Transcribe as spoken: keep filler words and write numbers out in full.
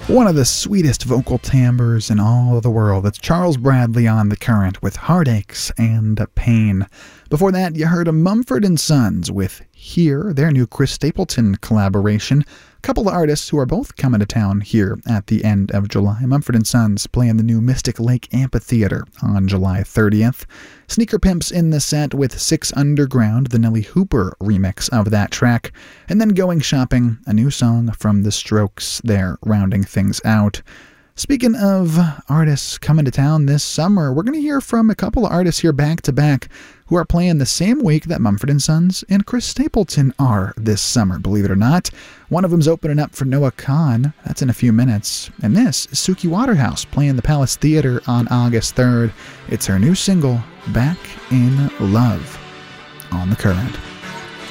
One of the sweetest vocal timbres in all of the world. That's Charles Bradley on The Current with Heartaches and Pain. Before that, you heard of Mumford and Sons with Here, their new Chris Stapleton collaboration. A couple of artists who are both coming to town here at the end of July. Mumford and Sons playing the new Mystic Lake Amphitheater on July thirtieth. Sneaker Pimps in the set with Six Underground, the Nelly Hooper remix of that track. And then Going Shopping, a new song from The Strokes there, rounding things out. Speaking of artists coming to town this summer, we're going to hear from a couple of artists here back-to-back who are playing the same week that Mumford and Sons and Chris Stapleton are this summer, believe it or not. One of them's opening up for Noah Kahan. That's in a few minutes. And this is Suki Waterhouse playing the Palace Theater on August third. It's her new single, Back in Love, on The Current.